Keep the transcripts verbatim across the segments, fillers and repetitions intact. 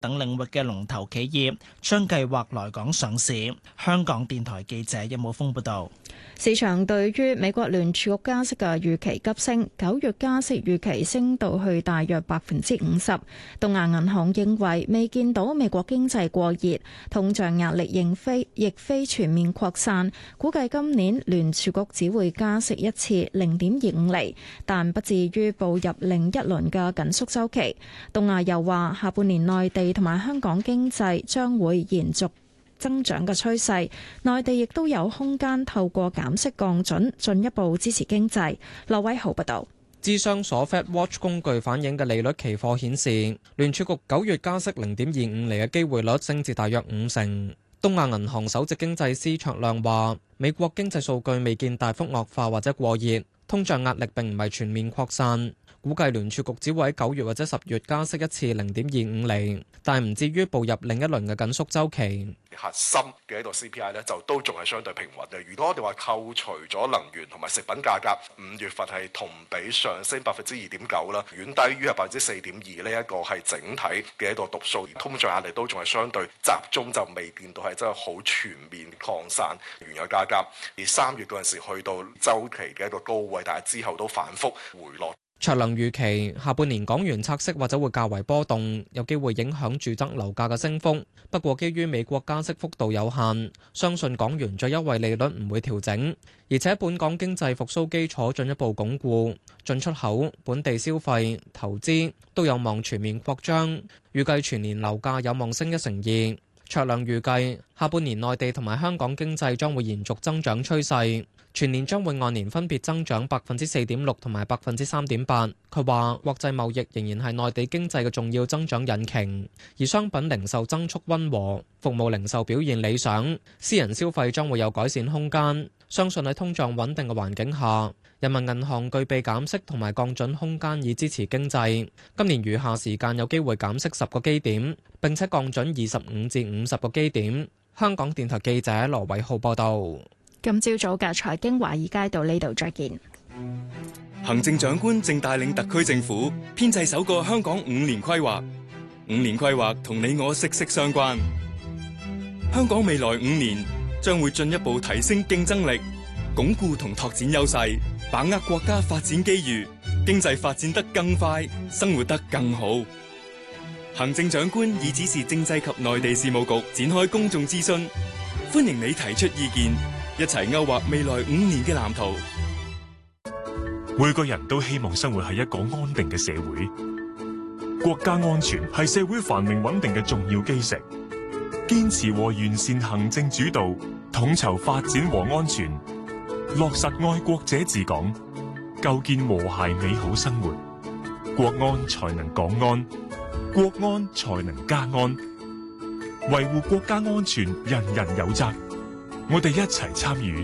等領域嘅龍頭企業將計劃來港上市。香港電台記者任武峰報道。 市場對於美國聯儲局加息嘅預期急升，九月加息預期升到去大約百分之五十。東亞銀行認為未見到美國經濟過熱，通脹壓力仍非亦非全面擴散，估計今年聯儲局只會加息一次零點二五厘，但不至於步入另一輪嘅緊縮週期。東亞又話下半年內地同埋香港經濟將會延續增長嘅趨勢，內地亦都有空間透過減息降準進一步支持經濟。羅偉豪報道。 諮商所 Fed Watch 工具反映嘅利率期貨顯示，聯儲局九月加息零點二五厘嘅機會率升至大約五成。東亞銀行首席經濟師卓亮話，美國經濟數據未見大幅惡化或者過熱，通脹壓力並唔係全面擴散。估計聯儲局只會喺九月或者十月加息一次零點二五厘，但唔至於步入另一輪嘅緊縮週期。 核心嘅一個 C P I 咧，就都仲係相對平穩嘅。如果我哋話扣除咗能源同埋食品價格，五月份係同比上升百分之二點九啦，遠低於係百分之四點二呢一個係整體嘅一個讀數。通脹壓力都仲係相對集中，就未見到係真係好全面擴散原油價格。而三月嗰陣時去到週期嘅一個高位，但係之後都反覆回落。 卓亮預期下半年港元拆息或者會較為波動，有機會影響住宅樓價嘅升幅。不過基於美國加息幅度有限，相信港元最優惠利率唔會調整，而且本港經濟復甦基礎進一步鞏固，進出口、本地消費、投資都有望全面擴張，預計全年樓價有望升一成二。卓亮預計下半年內地同埋香港經濟將會延續增長趨勢，全年將會按年分別增長百分之四點六同埋百分之三點八。佢話國際貿易仍然係內地經濟嘅重要增長引擎，而商品零售增速溫和，服務零售表現理想，私人消費將會有改善空間。相信喺通脹穩定嘅環境下，人民銀行具備減息同埋降準空間以支持經濟。今年餘下時間有機會減息十個基點，並且降準二十五至五十個基點。香港電台記者羅偉浩報道。 今朝早嘅財經華爾街到呢度再見。 行政長官正帶領特區政府編製首個香港五年規劃，五年規劃同你我息息相關。香港未來五年將會進一步提升競爭力，鞏固同拓展優勢，把握國家發展機遇，經濟發展得更快，生活得更好。行政長官已指示政制及內地事務局展開公眾諮詢，歡迎你提出意見，一齊勾畫未來五年嘅藍圖。 每個人都希望生活喺一個安定嘅社會，國家安全係社會繁榮穩定嘅重要基石。堅持和完善行政主導，統籌發展和安全，落實愛國者治港，構建和諧美好生活，國安才能港安，國安才能家安。維護國家安全，人人有責，我哋一齊參與。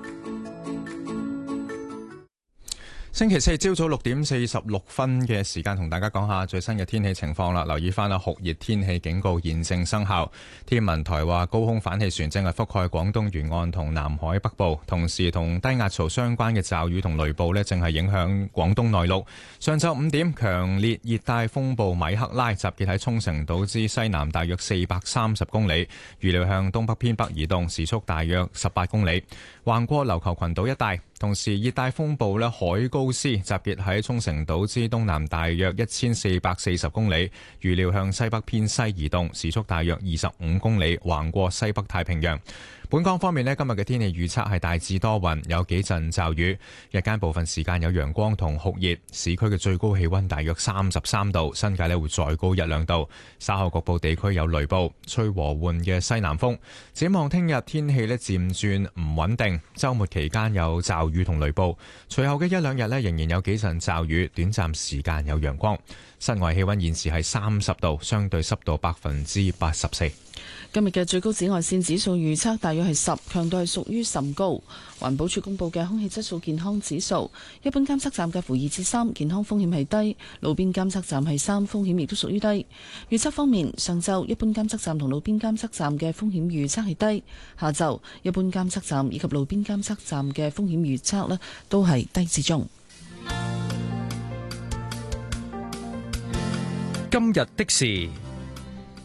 星期四朝早六點四十六分嘅時間，同大家講下最新嘅天氣情況啦。留意翻啦，酷熱天氣警告現正生效。天文台話，高空反氣旋正係覆蓋廣東沿岸同南海北部，同時同低壓槽相關嘅驟雨同雷暴呢，正係影響廣東內陸。上晝五點，強烈熱帶風暴米克拉集結喺沖繩島之西南大約四百三十公里，預料向東北偏北移動，時速大約十八公里，橫過琉球群島一帶。同時，熱帶風暴咧海高斯集結喺沖繩島之東南大約一千四百四十公里，預料向西北偏西移動，時速大約二十五公里，橫過西北太平洋。本港方面咧，今日嘅天氣預測係大致多雲，有幾陣驟雨，日間部分時間有陽光同酷熱，市區嘅最高氣溫大約三十三度，新界咧會再高一兩度。稍後局部地區有雷暴，吹和緩嘅西南風。展望聽日天氣咧漸轉唔穩定，週末期間有驟雨同雷暴，隨後嘅一兩日咧仍然有幾陣驟雨，短暫時間有陽光。室外氣溫現時係三十度，相對濕度百分之八十四。 今日嘅最高紫外線指數預測大約係十，強度係屬於甚高。環保署公布嘅空氣質素健康指數，一般監測站介乎二至三，健康風險係低；路邊監測站係三，風險亦都屬於低。預測方面，上晝一般監測站同路邊監測站嘅風險預測係低；下晝一般監測站以及路邊監測站嘅風險預測呢都係低至中。 今日的事。